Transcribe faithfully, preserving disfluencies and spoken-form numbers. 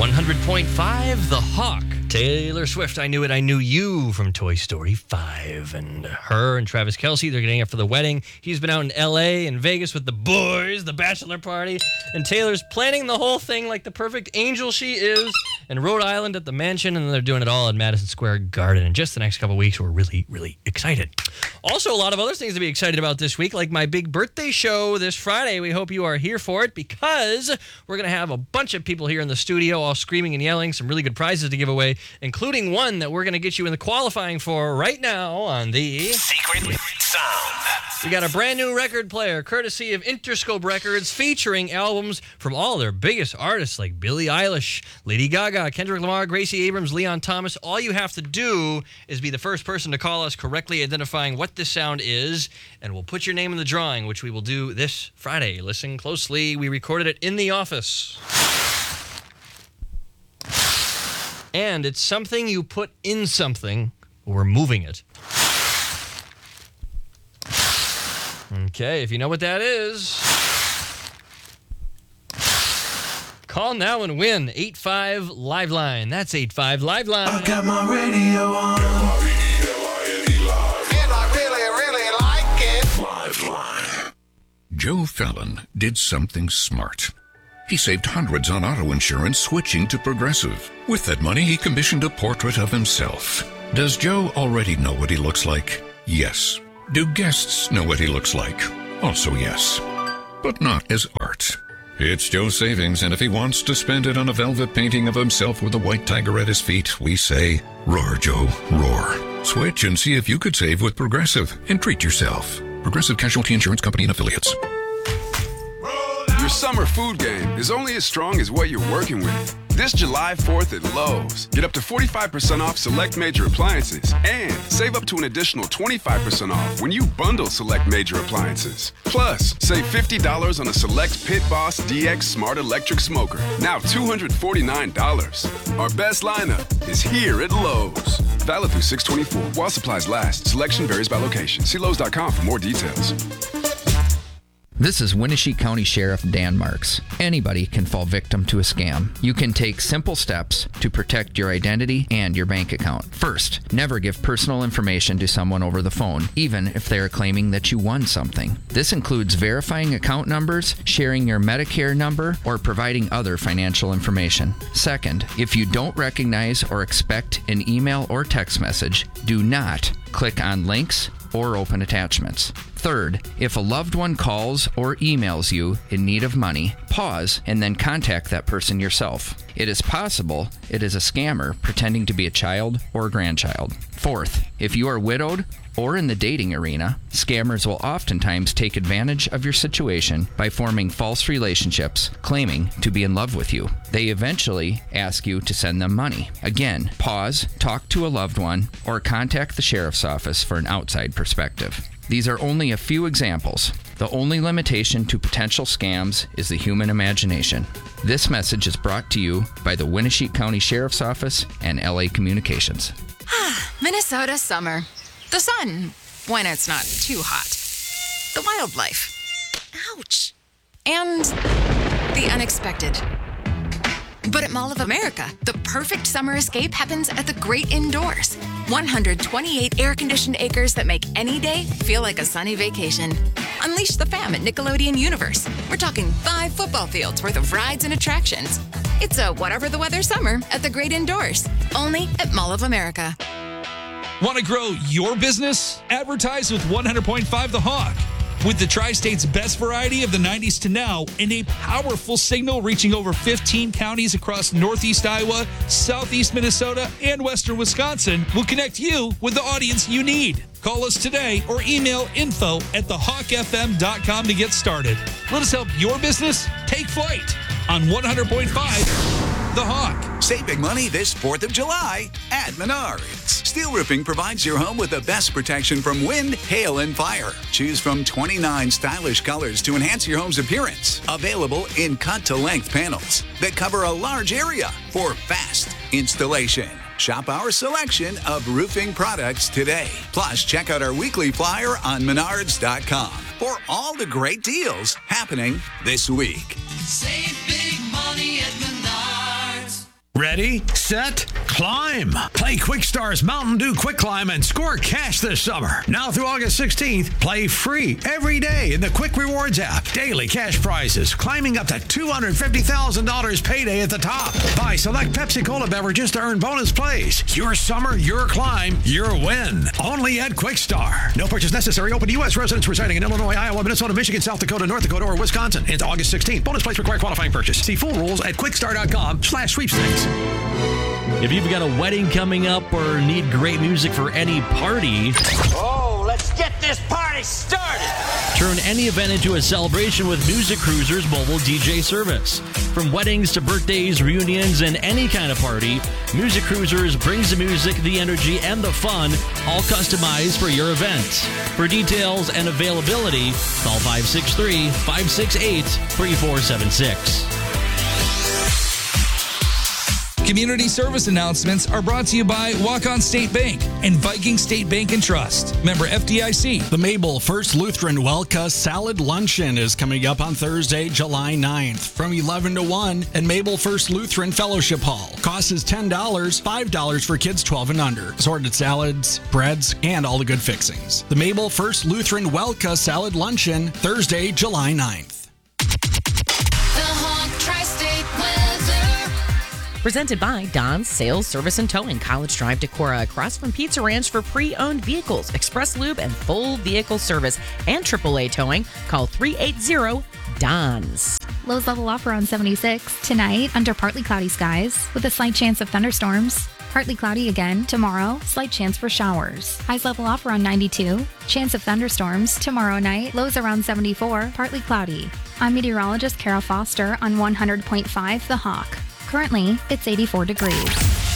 one hundred point five, The Hawk. Taylor Swift, I Knew It, I Knew You from Toy Story five. And her and Travis Kelce, they're getting up for the wedding. He's been out in L A and Vegas with the boys, the bachelor party. And Taylor's planning the whole thing like the perfect angel she is in Rhode Island at the mansion. And they're doing it all at Madison Square Garden. In just the next couple of weeks, we're really, really excited. Also, a lot of other things to be excited about this week, like my big birthday show this Friday. We hope you are here for it because we're going to have a bunch of people here in the studio all screaming and yelling, some really good prizes to give away, including one that we're going to get you in the qualifying for right now on the Secret Sound. We got a brand new record player, courtesy of Interscope Records, featuring albums from all their biggest artists like Billie Eilish, Lady Gaga, Kendrick Lamar, Gracie Abrams, Leon Thomas. All you have to do is be the first person to call us correctly identifying what this sound is, and we'll put your name in the drawing, which we will do this Friday. Listen closely. We recorded it in the office. And it's something you put in something. We're moving it. Okay, if you know what that is, call now and win. eight five Liveline. That's eight five Liveline. I got my radio on. And I really, really like it. Liveline. Joe Fallon did something smart. He saved hundreds on auto insurance switching to Progressive. With that money, he commissioned a portrait of himself. Does Joe already know what he looks like? Yes. Do guests know what he looks like? Also yes. But not as art. It's Joe's savings, and if he wants to spend it on a velvet painting of himself with a white tiger at his feet, we say, roar, Joe, roar. Switch and see if you could save with Progressive and treat yourself. Progressive Casualty Insurance Company and Affiliates. Your summer food game is only as strong as what you're working with. This July fourth at Lowe's, get up to forty-five percent off select major appliances and save up to an additional twenty-five percent off when you bundle select major appliances. Plus, save fifty dollars on a select Pit Boss D X Smart Electric Smoker, now two hundred forty-nine dollars. Our best lineup is here at Lowe's. Valid through six twenty-four. While supplies last, selection varies by location. See Lowe's dot com for more details. This is Winnebago County Sheriff Dan Marks. Anybody can fall victim to a scam. You can take simple steps to protect your identity and your bank account. First, never give personal information to someone over the phone, even if they are claiming that you won something. This includes verifying account numbers, sharing your Medicare number, or providing other financial information. Second, if you don't recognize or expect an email or text message, do not click on links or open attachments. Third, if a loved one calls or emails you in need of money, pause and then contact that person yourself. It is possible it is a scammer pretending to be a child or grandchild. Fourth, if you are widowed or in the dating arena, scammers will oftentimes take advantage of your situation by forming false relationships, claiming to be in love with you. They eventually ask you to send them money. Again, pause, talk to a loved one, or contact the sheriff's office for an outside perspective. These are only a few examples. The only limitation to potential scams is the human imagination. This message is brought to you by the Winnebago County Sheriff's Office and L A Communications. Minnesota summer. The sun, when it's not too hot. The wildlife. Ouch. And the unexpected. But at Mall of America, the perfect summer escape happens at the great indoors. one hundred twenty-eight air-conditioned acres that make any day feel like a sunny vacation. Unleash the fam at Nickelodeon Universe. We're talking five football fields worth of rides and attractions. It's a whatever the weather summer at the great indoors. Only at Mall of America. Want to grow your business? Advertise with one hundred point five The Hawk. With the Tri-State's best variety of the nineties to now and a powerful signal reaching over fifteen counties across northeast Iowa, southeast Minnesota, and western Wisconsin, will connect you with the audience you need. Call us today or email info at the hawk f m dot com to get started. Let us help your business take flight on one hundred point five The Hawk. Save big money this fourth of July at Menards. Steel Roofing provides your home with the best protection from wind, hail, and fire. Choose from twenty-nine stylish colors to enhance your home's appearance. Available in cut-to-length panels that cover a large area for fast installation. Shop our selection of roofing products today. Plus, check out our weekly flyer on menards dot com for all the great deals happening this week. Save big money at Menards. Ready, set, climb. Play Quickstar's Mountain Dew Quick Climb and score cash this summer. Now through August sixteenth, play free every day in the Quick Rewards app. Daily cash prizes climbing up to two hundred fifty thousand dollars payday at the top. Buy select Pepsi Cola beverages to earn bonus plays. Your summer, your climb, your win. Only at Quickstar. No purchase necessary. Open to U S residents residing in Illinois, Iowa, Minnesota, Michigan, South Dakota, North Dakota, or Wisconsin. It's August sixteenth. Bonus plays require qualifying purchase. See full rules at quickstar.com slash sweepstakes. If you've got a wedding coming up or need great music for any party, oh, let's get this party started! Turn any event into a celebration with Music Cruiser's mobile D J service. From weddings to birthdays, reunions, and any kind of party, Music Cruisers brings the music, the energy, and the fun, all customized for your event. For details and availability, call five six three, five six eight, three four seven six. Community service announcements are brought to you by Walk-On State Bank and Viking State Bank and Trust. Member F D I C. The Mabel First Lutheran Welka Salad Luncheon is coming up on Thursday, July ninth from eleven to one at Mabel First Lutheran Fellowship Hall. Cost is ten dollars, five dollars for kids twelve and under. Assorted salads, breads, and all the good fixings. The Mabel First Lutheran Welka Salad Luncheon, Thursday, July ninth. Presented by Don's Sales, Service, and Towing, College Drive, Decorah, across from Pizza Ranch for pre-owned vehicles, express lube, and full vehicle service, and triple A towing. Call three eight zero, D O N S. Lows level off around seventy-six. Tonight, under partly cloudy skies, with a slight chance of thunderstorms. Partly cloudy again tomorrow, slight chance for showers. Highs level off around ninety-two. Chance of thunderstorms tomorrow night, lows around seventy-four, partly cloudy. I'm meteorologist Kara Foster on one hundred point five The Hawk. Currently, it's eighty-four degrees.